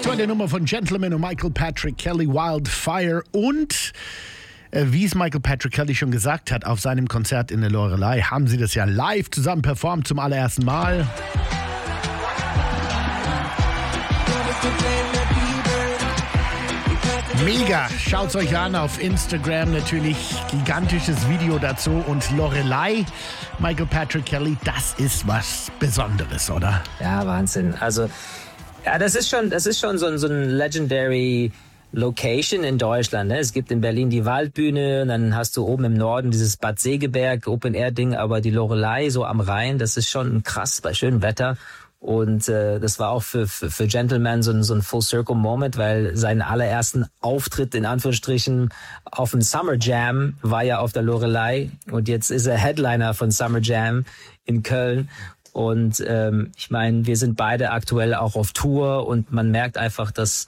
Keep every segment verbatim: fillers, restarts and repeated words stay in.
Aktuelle Nummer von Gentleman und Michael Patrick Kelly, Wildfire. Und äh, wie es Michael Patrick Kelly schon gesagt hat, auf seinem Konzert in der Loreley haben sie das ja live zusammen performt zum allerersten Mal. Mega, schaut's euch an auf Instagram, natürlich gigantisches Video dazu. Und Loreley, Michael Patrick Kelly, das ist was Besonderes, oder? Ja, Wahnsinn. Also, ja, das ist schon, das ist schon so ein, so ein legendary Location in Deutschland. Ne? Es gibt in Berlin die Waldbühne, dann hast du oben im Norden dieses Bad Segeberg, Open-Air-Ding, aber die Loreley so am Rhein, das ist schon krass bei schönem Wetter. Und äh, das war auch für, für, für Gentleman so ein, so ein Full-Circle-Moment, weil seinen allerersten Auftritt in Anführungsstrichen auf dem Summer Jam war ja auf der Loreley. Und jetzt ist er Headliner von Summer Jam in Köln. Und ähm, ich meine, wir sind beide aktuell auch auf Tour und man merkt einfach, dass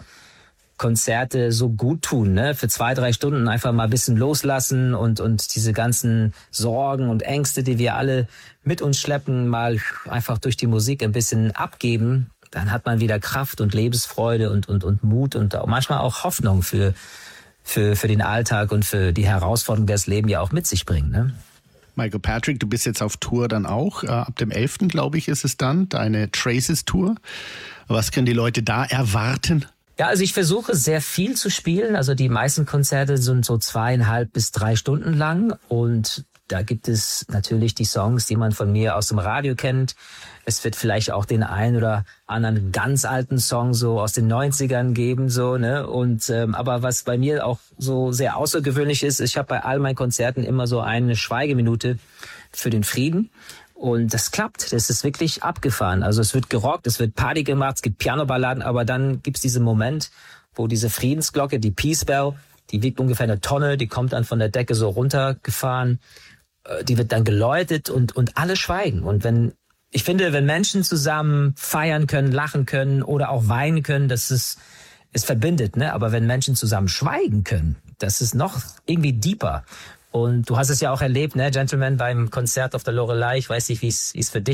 Konzerte so gut tun, ne? Für zwei, drei Stunden einfach mal ein bisschen loslassen und und diese ganzen Sorgen und Ängste, die wir alle mit uns schleppen, mal einfach durch die Musik ein bisschen abgeben. Dann hat man wieder Kraft und Lebensfreude und und und Mut und auch manchmal auch Hoffnung für für für den Alltag und für die Herausforderungen, die das Leben ja auch mit sich bringt, ne? Michael Patrick, du bist jetzt auf Tour dann auch. Äh, ab dem elften glaube ich, ist es dann, deine Traces-Tour. Was können die Leute da erwarten? Ja, also ich versuche sehr viel zu spielen. Also die meisten Konzerte sind so zweieinhalb bis drei Stunden lang. Und da gibt es natürlich die Songs, die man von mir aus dem Radio kennt. Es wird vielleicht auch den einen oder anderen ganz alten Song so aus den neunzigern geben, so, ne? Und ähm, aber was bei mir auch so sehr außergewöhnlich ist, ich habe bei all meinen Konzerten immer so eine Schweigeminute für den Frieden. Und das klappt, das ist wirklich abgefahren. Also es wird gerockt, es wird Party gemacht, es gibt Pianoballaden, aber dann gibt's diesen Moment, wo diese Friedensglocke, die Peace Bell, die wiegt ungefähr eine Tonne, die kommt dann von der Decke so runtergefahren, die wird dann geläutet und und alle schweigen. Und wenn, ich finde, wenn Menschen zusammen feiern können, lachen können oder auch weinen können, das ist, es verbindet, ne? Aber wenn Menschen zusammen schweigen können, das ist noch irgendwie deeper. Und du hast es ja auch erlebt, ne, Gentleman, beim Konzert auf der Loreley. Ich weiß nicht, wie es für dich